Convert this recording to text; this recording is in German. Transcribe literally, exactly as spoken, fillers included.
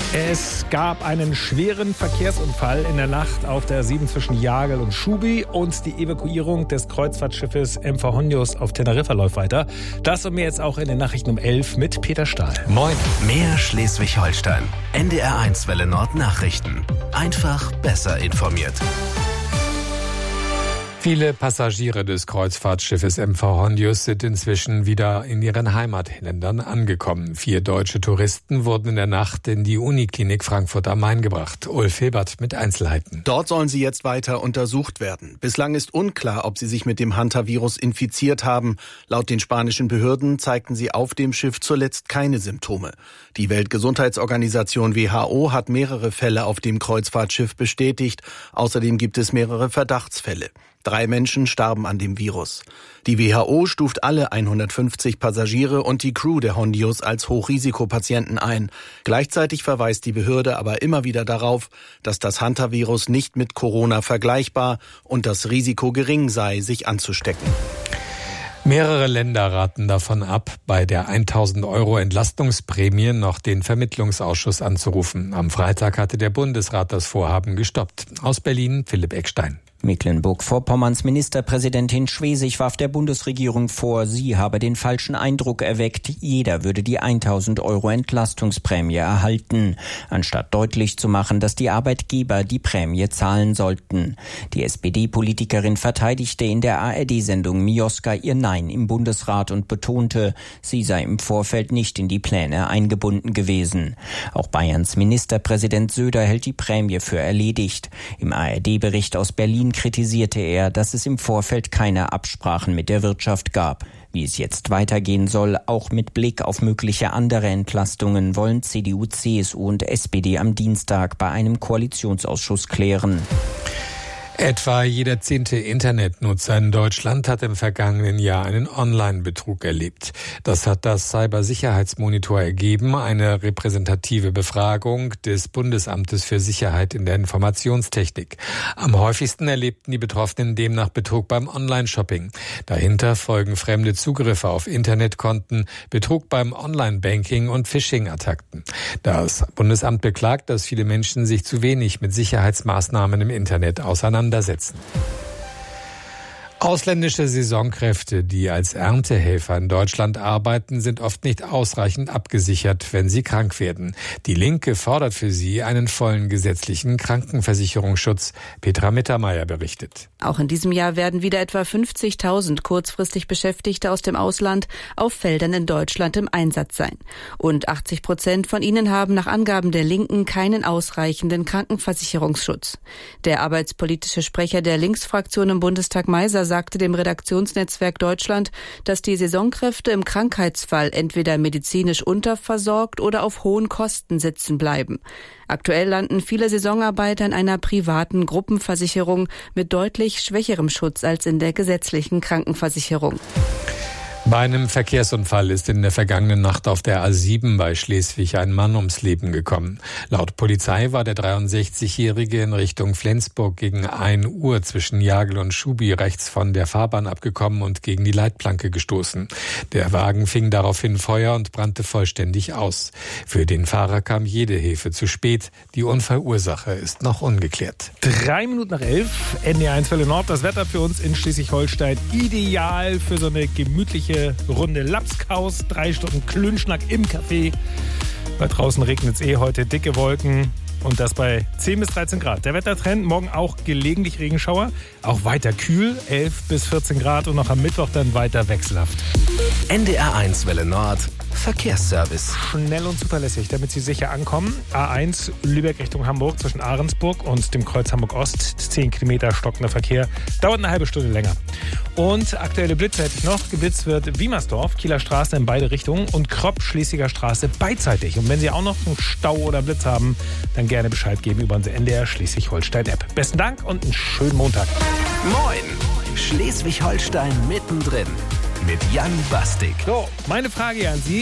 Es gab einen schweren Verkehrsunfall in der Nacht auf der A sieben zwischen Jagel und Schubi und die Evakuierung des Kreuzfahrtschiffes M V Hondius auf Teneriffa läuft weiter. Das und mehr jetzt auch in den Nachrichten um elf mit Peter Stahl. Moin. Mehr Schleswig-Holstein. N D R eins Welle Nord Nachrichten. Einfach besser informiert. Viele Passagiere des Kreuzfahrtschiffes M V Hondius sind inzwischen wieder in ihren Heimatländern angekommen. Vier deutsche Touristen wurden in der Nacht in die Uniklinik Frankfurt am Main gebracht. Ulf Hilbert mit Einzelheiten. Dort sollen sie jetzt weiter untersucht werden. Bislang ist unklar, ob sie sich mit dem Hantavirus infiziert haben. Laut den spanischen Behörden zeigten sie auf dem Schiff zuletzt keine Symptome. Die Weltgesundheitsorganisation W H O hat mehrere Fälle auf dem Kreuzfahrtschiff bestätigt. Außerdem gibt es mehrere Verdachtsfälle. Drei Menschen starben an dem Virus. Die W H O stuft alle hundertfünfzig Passagiere und die Crew der Hondius als Hochrisikopatienten ein. Gleichzeitig verweist die Behörde aber immer wieder darauf, dass das Hantavirus nicht mit Corona vergleichbar und das Risiko gering sei, sich anzustecken. Mehrere Länder raten davon ab, bei der tausend Euro Entlastungsprämie noch den Vermittlungsausschuss anzurufen. Am Freitag hatte der Bundesrat das Vorhaben gestoppt. Aus Berlin Philipp Eckstein. Mecklenburg-Vorpommerns Ministerpräsidentin Schwesig warf der Bundesregierung vor, sie habe den falschen Eindruck erweckt, jeder würde die tausend Euro Entlastungsprämie erhalten, anstatt deutlich zu machen, dass die Arbeitgeber die Prämie zahlen sollten. Die S P D-Politikerin verteidigte in der A R D-Sendung Mioska ihr Nein im Bundesrat und betonte, sie sei im Vorfeld nicht in die Pläne eingebunden gewesen. Auch Bayerns Ministerpräsident Söder hält die Prämie für erledigt. Im A R D-Bericht aus Berlin kritisierte er, dass es im Vorfeld keine Absprachen mit der Wirtschaft gab. Wie es jetzt weitergehen soll, auch mit Blick auf mögliche andere Entlastungen, wollen C D U, C S U und S P D am Dienstag bei einem Koalitionsausschuss klären. Etwa jeder zehnte Internetnutzer in Deutschland hat im vergangenen Jahr einen Online-Betrug erlebt. Das hat das Cybersicherheitsmonitor ergeben, eine repräsentative Befragung des Bundesamtes für Sicherheit in der Informationstechnik. Am häufigsten erlebten die Betroffenen demnach Betrug beim Online-Shopping. Dahinter folgen fremde Zugriffe auf Internetkonten, Betrug beim Online-Banking und Phishing-Attacken. Das Bundesamt beklagt, dass viele Menschen sich zu wenig mit Sicherheitsmaßnahmen im Internet auseinandersetzen. Ausländische Saisonkräfte, die als Erntehelfer in Deutschland arbeiten, sind oft nicht ausreichend abgesichert, wenn sie krank werden. Die Linke fordert für sie einen vollen gesetzlichen Krankenversicherungsschutz. Petra Mittermeier berichtet. Auch in diesem Jahr werden wieder etwa fünfzigtausend kurzfristig Beschäftigte aus dem Ausland auf Feldern in Deutschland im Einsatz sein. Und achtzig Prozent von ihnen haben nach Angaben der Linken keinen ausreichenden Krankenversicherungsschutz. Der arbeitspolitische Sprecher der Linksfraktion im Bundestag, Meiser, sagte dem Redaktionsnetzwerk Deutschland, dass die Saisonkräfte im Krankheitsfall entweder medizinisch unterversorgt oder auf hohen Kosten sitzen bleiben. Aktuell landen viele Saisonarbeiter in einer privaten Gruppenversicherung mit deutlich schwächerem Schutz als in der gesetzlichen Krankenversicherung. Bei einem Verkehrsunfall ist in der vergangenen Nacht auf der A sieben bei Schleswig ein Mann ums Leben gekommen. Laut Polizei war der dreiundsechzigjährige in Richtung Flensburg gegen ein Uhr zwischen Jagel und Schubi rechts von der Fahrbahn abgekommen und gegen die Leitplanke gestoßen. Der Wagen fing daraufhin Feuer und brannte vollständig aus. Für den Fahrer kam jede Hilfe zu spät. Die Unfallursache ist noch ungeklärt. Drei Minuten nach elf, N D R eins Welle Nord. Das Wetter für uns in Schleswig-Holstein ideal für so eine gemütliche Runde Lapskaus, drei Stunden Klönschnack im Café. Bei draußen regnet es eh heute, dicke Wolken und das bei zehn bis dreizehn Grad. Der Wettertrend, morgen auch gelegentlich Regenschauer, auch weiter kühl, elf bis vierzehn Grad und noch am Mittwoch dann weiter wechselhaft. N D R eins Welle Nord Verkehrsservice. Schnell und zuverlässig, damit Sie sicher ankommen. A eins Lübeck Richtung Hamburg zwischen Ahrensburg und dem Kreuz Hamburg Ost. zehn Kilometer stockender Verkehr. Dauert eine halbe Stunde länger. Und aktuelle Blitze hätte ich noch. Geblitzt wird Wiemersdorf, Kieler Straße in beide Richtungen und Kropp, Schleswiger Straße beidseitig. Und wenn Sie auch noch einen Stau oder Blitz haben, dann gerne Bescheid geben über unsere N D R Schleswig-Holstein-App. Besten Dank und einen schönen Montag. Moin! Schleswig-Holstein mittendrin mit Jan Bastik. So, meine Frage an Sie.